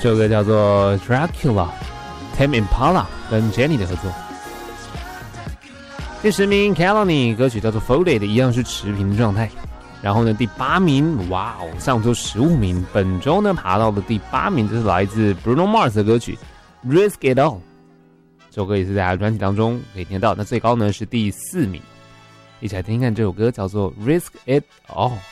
这首歌叫做 Dracula，Tame Impala 跟 Jenny 的合作。第10名 Kelly 歌曲叫做 Folded， 一样是持平的状态。然后呢，第8名，哇哦，上周15名，本周呢爬到了第8名，这是来自 Bruno Mars 的歌曲 Risk It All。这首歌也是在他的专辑当中可以听到，那最高呢是第4名。一起来听听看这首歌叫做 Risk It All。